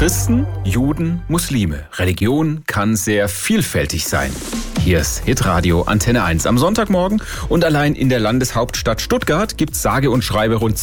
Christen, Juden, Muslime. Religion kann sehr vielfältig sein. Hier ist Hitradio Antenne 1 am Sonntagmorgen und allein in der Landeshauptstadt Stuttgart gibt es sage und schreibe rund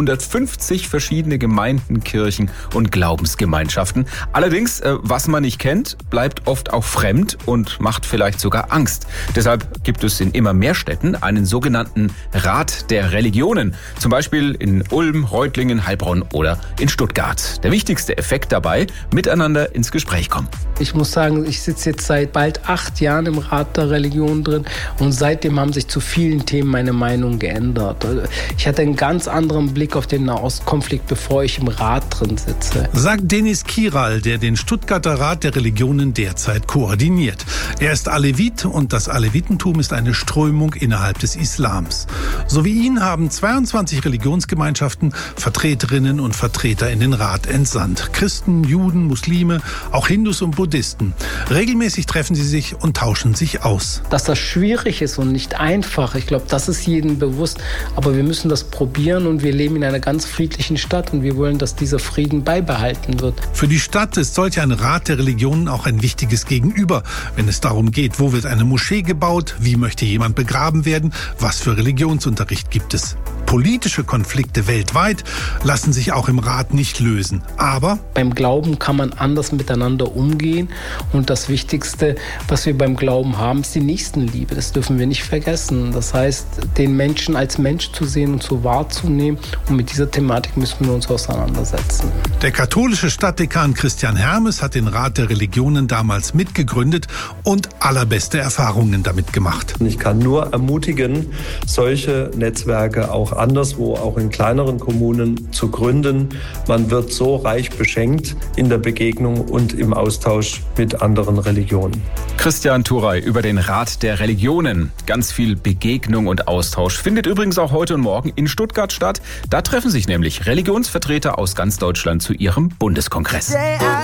250 verschiedene Gemeinden, Kirchen und Glaubensgemeinschaften. Allerdings, was man nicht kennt, bleibt oft auch fremd und macht vielleicht sogar Angst. Deshalb gibt es in immer mehr Städten einen sogenannten Rat der Religionen. Zum Beispiel in Ulm, Reutlingen, Heilbronn oder in Stuttgart. Der wichtigste Effekt dabei, miteinander ins Gespräch kommen. Ich muss sagen, ich sitze jetzt seit bald 8 Jahren im Rat der Religion drin und seitdem haben sich zu vielen Themen meine Meinung geändert. Ich hatte einen ganz anderen Blick auf den Nahostkonflikt, bevor ich im Rat drin sitze. Sagt Denis Kiral, der den Stuttgarter Rat der Religionen derzeit koordiniert. Er ist Alevit und das Alevitentum ist eine Strömung innerhalb des Islams. So wie ihn haben 22 Religionsgemeinschaften Vertreterinnen und Vertreter in den Rat entsandt. Christen, Juden, Muslime, auch Hindus und Buddhisten. Regelmäßig treffen sie sich und tauschen sich aus. Dass das schwierig ist und nicht einfach, ich glaube, das ist jedem bewusst. Aber wir müssen das probieren und wir leben in einer ganz friedlichen Stadt und wir wollen, dass dieser Frieden beibehalten wird. Für die Stadt ist solch ein Rat der Religionen auch ein wichtiges Gegenüber, wenn es darum geht, wo wird eine Moschee gebaut, wie möchte jemand begraben werden, was für Religionsunterricht gibt es. Politische Konflikte weltweit lassen sich auch im Rat nicht lösen. Aber beim Glauben kann man anders miteinander umgehen. Und das Wichtigste, was wir beim Glauben haben, ist die Nächstenliebe. Das dürfen wir nicht vergessen. Das heißt, den Menschen als Mensch zu sehen und so wahrzunehmen. Und mit dieser Thematik müssen wir uns auseinandersetzen. Der katholische Stadtdekan Christian Hermes hat den Rat der Religionen damals mitgegründet und allerbeste Erfahrungen damit gemacht. Ich kann nur ermutigen, solche Netzwerke auch anderswo, auch in kleineren Kommunen zu gründen. Man wird so reich beschenkt in der Begegnung und im Austausch mit anderen Religionen. Christian Thuray über den Rat der Religionen. Ganz viel Begegnung und Austausch findet übrigens auch heute und morgen in Stuttgart statt. Da treffen sich nämlich Religionsvertreter aus ganz Deutschland zu ihrem Bundeskongress.